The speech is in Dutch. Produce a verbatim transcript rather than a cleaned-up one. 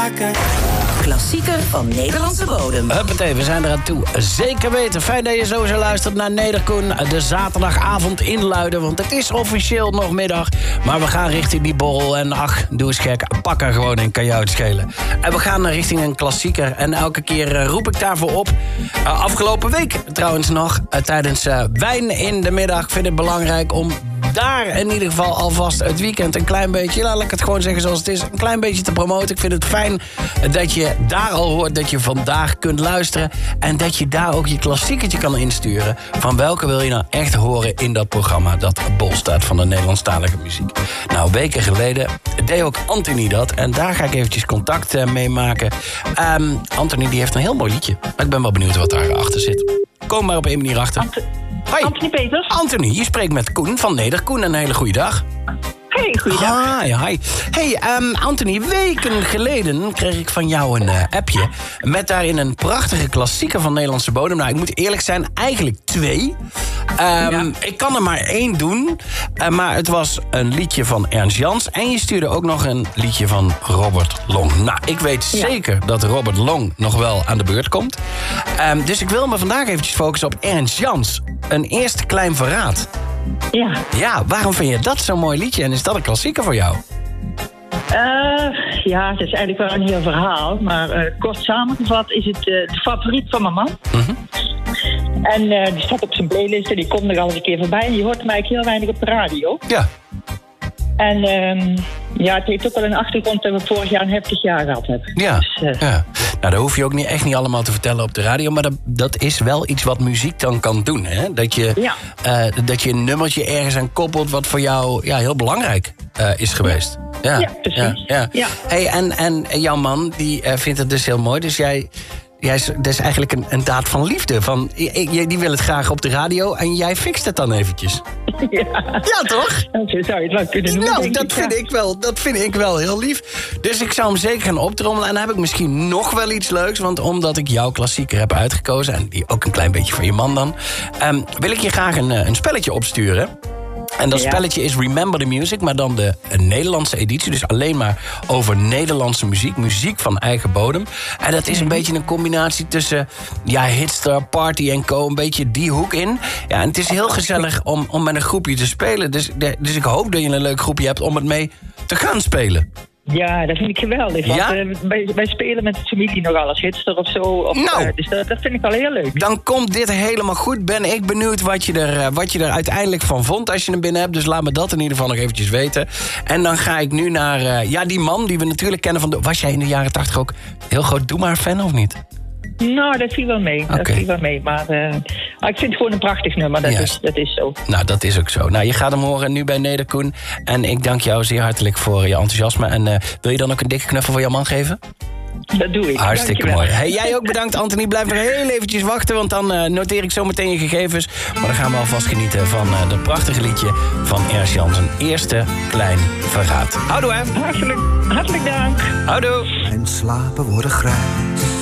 maken. Klassieker van Nederlandse bodem. Huppatee, we zijn eraan toe. Zeker weten. Fijn dat je sowieso luistert naar Nederkoen. De zaterdagavond inluiden, want het is officieel nog middag. Maar we gaan richting die borrel. En ach, doe eens gek, pak er gewoon in, kan jou het schelen. En we gaan richting een klassieker. En elke keer uh, roep ik daarvoor op. Uh, afgelopen week trouwens nog, uh, tijdens uh, Wijn in de middag. Ik vind het belangrijk om daar in ieder geval alvast het weekend een klein beetje, laat ik het gewoon zeggen zoals het is, een klein beetje te promoten. Ik vind het fijn dat je daar al hoort dat je vandaag kunt luisteren en dat je daar ook je klassiekertje kan insturen. Van welke wil je nou echt horen in dat programma dat bol staat van de Nederlandstalige muziek. Nou, weken geleden deed ook Anthony dat en daar ga ik eventjes contact uh, mee maken. Um, Anthony die heeft een heel mooi liedje. Maar ik ben wel benieuwd wat daarachter zit. Kom maar op één manier achter. Ant- Hoi. Anthony Peters. Anthony, je spreekt met Koen van Nederkoen. Een hele goede dag. Hey, goeiedag. Hi, hi. Hey, um, Anthony, weken geleden kreeg ik van jou een uh, appje met daarin een prachtige klassieker van Nederlandse bodem. Nou, ik moet eerlijk zijn, eigenlijk twee. Um, ja. Ik kan er maar één doen, uh, maar het was een liedje van Ernst Jans en je stuurde ook nog een liedje van Robert Long. Nou, ik weet ja. zeker dat Robert Long nog wel aan de beurt komt. Um, dus ik wil me vandaag eventjes focussen op Ernst Jans. Een eerste klein verraad. Ja. Ja, waarom vind je dat zo'n mooi liedje en is dat een klassieker voor jou? Uh, ja, het is eigenlijk wel een heel verhaal. Maar uh, kort samengevat is het uh, de favoriet van mijn man. Mm-hmm. En uh, die staat op zijn playlist en die komt nog al eens een keer voorbij. En die hoort hem eigenlijk heel weinig op de radio. Ja. En uh, ja, het heeft ook wel een achtergrond dat we vorig jaar een heftig jaar gehad hebben. Ja, dus, uh, ja. Nou, dat hoef je ook niet, echt niet allemaal te vertellen op de radio. Maar dat, dat is wel iets wat muziek dan kan doen. Hè? Dat, je, ja. uh, dat je een nummertje ergens aan koppelt wat voor jou ja, heel belangrijk uh, is geweest. Ja, ja, ja precies. Ja, ja. Ja. Hey, en, en jouw man die uh, vindt het dus heel mooi. Dus jij... Jij is, dat is eigenlijk een, een daad van liefde. Van, je, die wil het graag op de radio en jij fixt het dan eventjes. Ja, ja toch? Zo zou je het wel kunnen noemen. Nou, dat ik, vind, ja. ik wel, dat vind ik wel heel lief. Dus ik zou hem zeker gaan optrommelen. En dan heb ik misschien nog wel iets leuks. Want omdat ik jouw klassieker heb uitgekozen... en die ook een klein beetje voor je man dan... Um, wil ik je graag een, een spelletje opsturen. En dat ja. spelletje is Remember the Music, maar dan de Nederlandse editie. Dus alleen maar over Nederlandse muziek. Muziek van eigen bodem. En dat is een beetje een combinatie tussen ja, Hitster, Party en Co. Een beetje die hoek in. Ja, en het is heel gezellig om, om met een groepje te spelen. Dus, dus ik hoop dat je een leuk groepje hebt om het mee te gaan spelen. Ja, dat vind ik geweldig. Want ja? uh, wij, wij spelen met de familie nogal als hitster of zo. Of, nou, uh, dus dat, dat vind ik wel heel leuk. Dan komt dit helemaal goed. Ben ik benieuwd wat je, er, uh, wat je er uiteindelijk van vond als je hem binnen hebt. Dus laat me dat in ieder geval nog eventjes weten. En dan ga ik nu naar uh, ja, die man die we natuurlijk kennen van... De, was jij in de jaren tachtig ook heel groot Doe Maar fan of niet? Nou, dat viel wel mee. Okay. Dat viel wel mee. Maar uh, ik vind het gewoon een prachtig nummer. Dat, is, dat is zo. Nou, dat is ook zo. Nou, je gaat hem horen nu bij Nederkoen. En ik dank jou zeer hartelijk voor je enthousiasme. En uh, wil je dan ook een dikke knuffel voor jouw man geven? Dat doe ik. Hartstikke Dankjewel. mooi. Hey, jij ook bedankt, Anthony. Blijf nog heel eventjes wachten, want dan uh, noteer ik zo meteen je gegevens. Maar dan gaan we alvast genieten van uh, dat prachtige liedje van Ernst Jans. Een eerste klein verraad. Houdoe, hè? Hartelijk, hartelijk dank. Houdoe. Mijn slapen worden grijs.